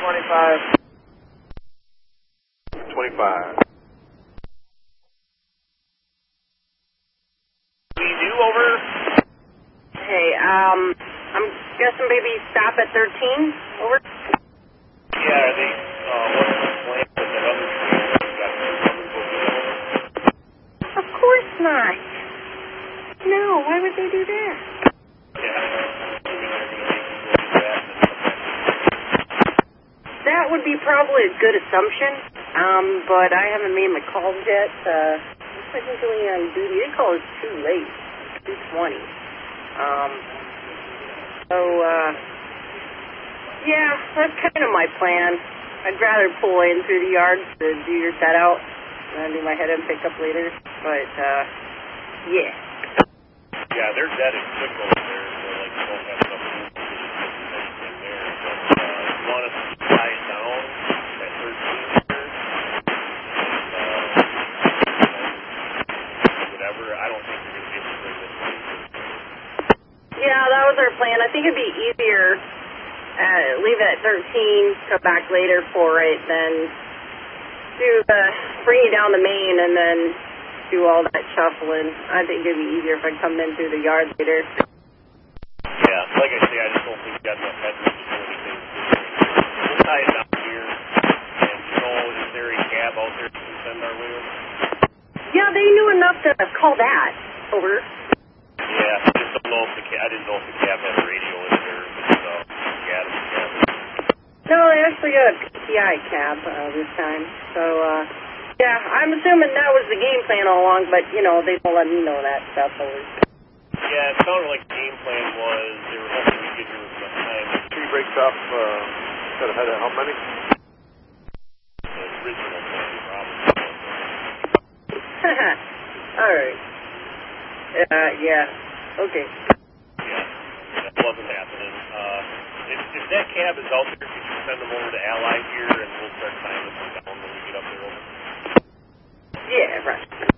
25. 25. We do over. Hey, I'm guessing maybe stop at 13. Over. Yeah, they, what's the plan with that other train? Of course not. No, why would they do that? That would be probably a good assumption, but I haven't made my calls yet. Technically on duty, they call us too late, 2:20. Yeah, that's kind of my plan. I'd rather pull in through the yard to do your set out and then do my head and pick up later. But, yeah. Yeah, they're dead and quick over there, so like you don't have enough room to anything there. But you want us to tie it down at 13 here? Whatever, I don't think you're going to be able to bring this in. Yeah, that was our plan. I think it'd be easier leave it at 13, come back later for it, then bring you down the main and then do all that shuffling. I think it'd be easier if I come in through the yard later. Yeah, like I say, I just don't think we got enough headroom to do anything. We'll tie it down here, and is there a cab out there to send our way over? Yeah, they knew enough to call that. Over. Yeah, I just don't know if I didn't know if the cab had a radio in there. No, they actually got a PTI cab this time. So, yeah, I'm assuming that was the game plan all along, but, you know, they don't let me know that stuff always. Yeah, it sounded like the game plan was they were hoping to get here enough time. Tree breaks off, got ahead of how many? The original plan, probably. All right. Yeah, okay. Yeah, that wasn't happening. If that cab is out there, could you send them over to Allied here, and we'll start tying this one down when we get up there over? Yeah, right.